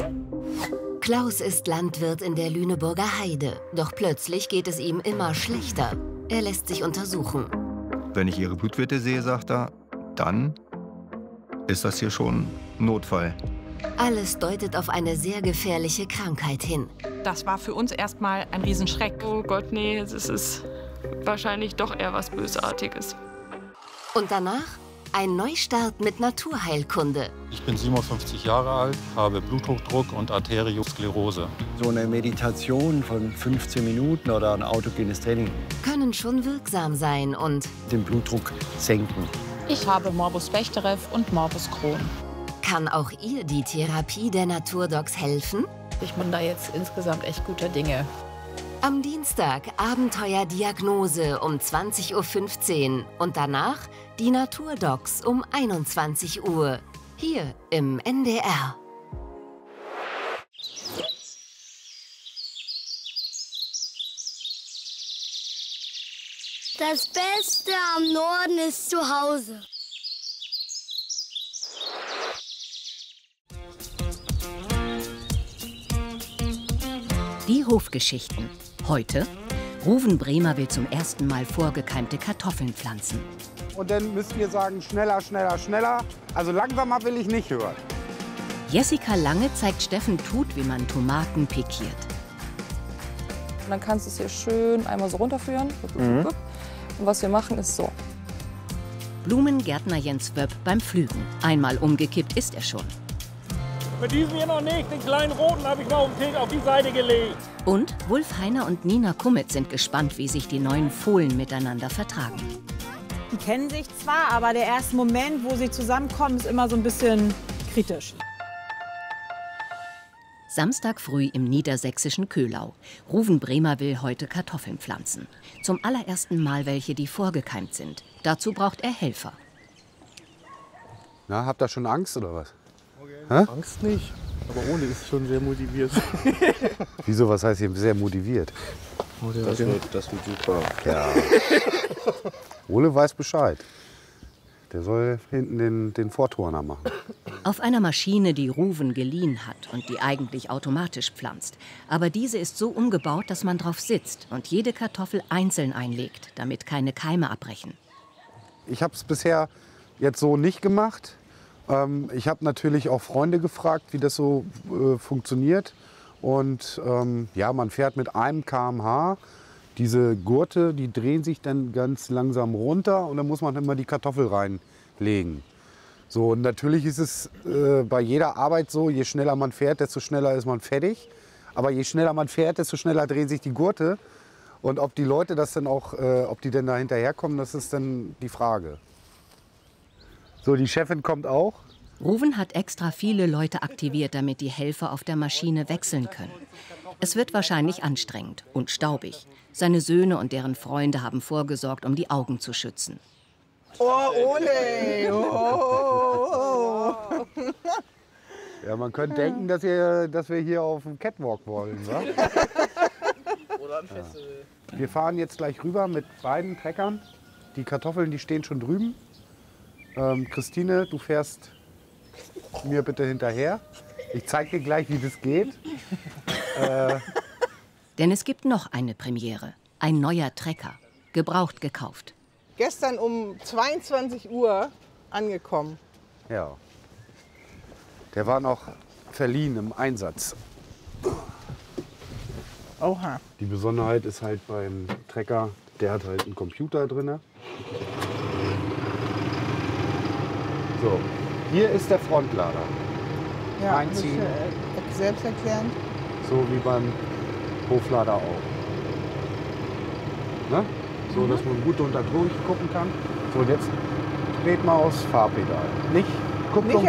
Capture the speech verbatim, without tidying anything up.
Klaus ist Landwirt in der Lüneburger Heide. Doch plötzlich geht es ihm immer schlechter. Er lässt sich untersuchen. Wenn ich Ihre Blutwerte sehe, sagt er, dann ist das hier schon ein Notfall. Alles deutet auf eine sehr gefährliche Krankheit hin. Das war für uns erstmal ein Riesenschreck. Oh Gott, nee, es ist wahrscheinlich doch eher was Bösartiges. Und danach ein Neustart mit Naturheilkunde. Ich bin siebenundfünfzig Jahre alt, habe Bluthochdruck und Arteriosklerose. So eine Meditation von fünfzehn Minuten oder ein autogenes Training Können schon wirksam sein und den Blutdruck senken. Ich habe Morbus Bechterew und Morbus Crohn. kann auch ihr die Therapie der Naturdocs helfen? Ich bin da jetzt insgesamt echt guter Dinge. Am Dienstag Abenteuerdiagnose um zwanzig Uhr fünfzehn und danach die Naturdocs um einundzwanzig Uhr. Hier im N D R. Das Beste am Norden ist zu Hause. Die Hofgeschichten. Heute, Ruven Bremer will zum ersten Mal vorgekeimte Kartoffeln pflanzen. Und dann müsst ihr sagen, schneller, schneller, schneller. Also langsamer will ich nicht hören. Jessica Lange zeigt Steffen Tut, wie man Tomaten pikiert. Und dann kannst du es hier schön einmal so runterführen. Mhm. Und was wir machen, ist so. Blumengärtner Jens Wöpp beim Pflügen. Einmal umgekippt ist er schon. Mit diesem hier noch nicht. Den kleinen roten habe ich mal auf die Seite gelegt. Und Wulf Heiner und Nina Kummet sind gespannt, wie sich die neuen Fohlen miteinander vertragen. Die kennen sich zwar, aber der erste Moment, wo sie zusammenkommen, ist immer so ein bisschen kritisch. Samstag früh im niedersächsischen Köhlau. Ruven Bremer will heute Kartoffeln pflanzen. Zum allerersten Mal welche, die vorgekeimt sind. Dazu braucht er Helfer. Na, habt ihr schon Angst oder was? Okay. Angst nicht, aber Ole ist schon sehr motiviert. Wieso, was heißt hier sehr motiviert? Das wird, das wird super. Ja. Ole weiß Bescheid. Der soll hinten den, den Vorturner machen. Auf einer Maschine, die Ruven geliehen hat und die eigentlich automatisch pflanzt. Aber diese ist so umgebaut, dass man drauf sitzt und jede Kartoffel einzeln einlegt, damit keine Keime abbrechen. Ich habe es bisher jetzt so nicht gemacht. Ähm, ich habe natürlich auch Freunde gefragt, wie das so äh, funktioniert. Und ähm, ja, man fährt mit einem Kilometer pro Stunde. Diese Gurte, die drehen sich dann ganz langsam runter und dann muss man immer die Kartoffel reinlegen. So, und natürlich ist es äh, bei jeder Arbeit so, je schneller man fährt, desto schneller ist man fertig. Aber je schneller man fährt, desto schneller drehen sich die Gurte. Und ob die Leute das dann auch, äh, ob die denn da hinterherkommen, das ist dann die Frage. So, die Chefin kommt auch. Ruven hat extra viele Leute aktiviert, damit die Helfer auf der Maschine wechseln können. Es wird wahrscheinlich anstrengend und staubig. Seine Söhne und deren Freunde haben vorgesorgt, um die Augen zu schützen. Oh, Ole! Oh. Ja, man könnte denken, dass, ihr, dass wir hier auf dem Catwalk wollen. Wa? Oder am Festival. Wir fahren jetzt gleich rüber mit beiden Treckern. Die Kartoffeln, die stehen schon drüben. Ähm, Christine, du fährst mir bitte hinterher. Ich zeige dir gleich, wie das geht. äh, Denn es gibt noch eine Premiere. Ein neuer Trecker. Gebraucht gekauft. Gestern um zweiundzwanzig Uhr angekommen. Ja. Der war noch verliehen im Einsatz. Oha. Die Besonderheit ist halt beim Trecker, der hat halt einen Computer drin. So, hier ist der Frontlader. Ja, Einziehen. das ist selbsterklärend. So wie beim Hoflader auch. Ne? So, mhm. dass man gut unter durchgucken kann. So, und jetzt dreht mal aufs Fahrpedal. Nicht, guckt Nicht um,